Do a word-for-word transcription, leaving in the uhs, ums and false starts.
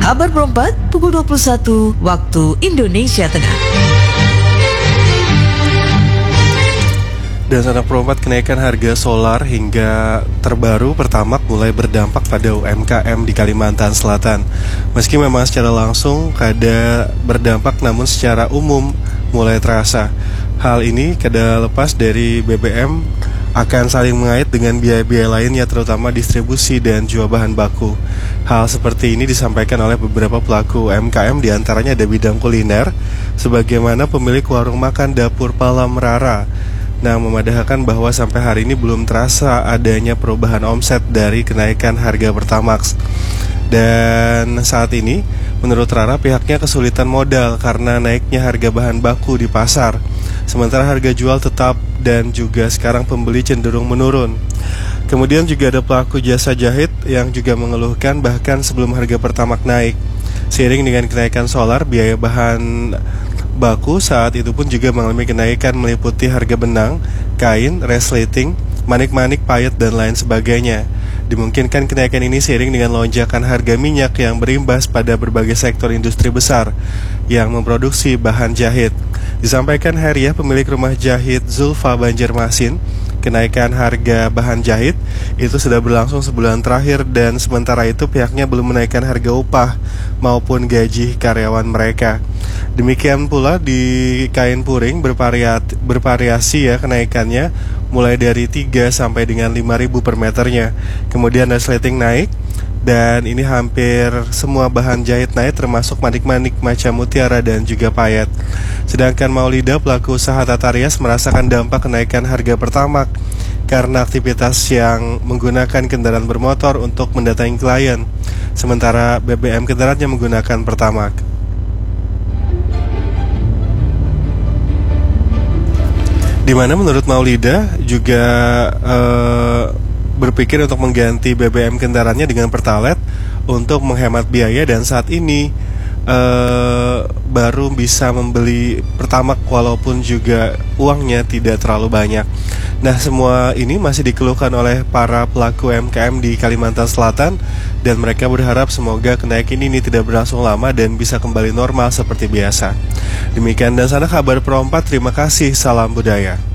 Kabar Perempat pukul dua puluh satu waktu Indonesia Tengah. Dan sanak Perempat, kenaikan harga solar hingga terbaru Pertamax mulai berdampak pada U M K M di Kalimantan Selatan. Meski memang secara langsung kada berdampak, namun secara umum mulai terasa. Hal ini kada lepas dari B B M akan saling mengait dengan biaya-biaya lainnya, terutama distribusi dan jual bahan baku. Hal seperti ini disampaikan oleh beberapa pelaku U M K M, diantaranya ada bidang kuliner, sebagaimana pemilik warung makan Dapur Palam Rara. Nah, memadahkan bahwa sampai hari ini belum terasa adanya perubahan omset dari kenaikan harga Pertamax. Dan saat ini, menurut Rara, pihaknya kesulitan modal karena naiknya harga bahan baku di pasar. Sementara harga jual tetap dan juga sekarang pembeli cenderung menurun. Kemudian juga ada pelaku jasa jahit yang juga mengeluhkan bahkan sebelum harga Pertamax naik. Seiring dengan kenaikan solar, biaya bahan baku saat itu pun juga mengalami kenaikan meliputi harga benang, kain, resleting, manik-manik, payet, dan lain sebagainya. Dimungkinkan kenaikan ini seiring dengan lonjakan harga minyak yang berimbas pada berbagai sektor industri besar yang memproduksi bahan jahit. Disampaikan Heriah, pemilik rumah jahit Zulfa Banjarmasin, kenaikan harga bahan jahit itu sudah berlangsung sebulan terakhir dan sementara itu pihaknya belum menaikkan harga upah maupun gaji karyawan mereka. Demikian pula di kain puring bervariasi, bervariasi ya kenaikannya, mulai dari tiga sampai dengan lima ribu per meternya. Kemudian resleting naik, dan ini hampir semua bahan jahit naik termasuk manik-manik macam mutiara dan juga payet. Sedangkan Maulida, pelaku usaha tata rias, merasakan dampak kenaikan harga Pertamax karena aktivitas yang menggunakan kendaraan bermotor untuk mendatangi klien, sementara B B M kendaraannya menggunakan Pertamax. Di mana menurut Maulida juga uh, berpikir untuk mengganti B B M kendaraannya dengan Pertalite untuk menghemat biaya, dan saat ini uh, baru bisa membeli Pertamax walaupun juga uangnya tidak terlalu banyak. Nah, semua ini masih dikeluhkan oleh para pelaku U M K M di Kalimantan Selatan, dan mereka berharap semoga kenaikan ini tidak berlangsung lama dan bisa kembali normal seperti biasa. Demikian dan sana kabar Perempat, terima kasih, salam budaya.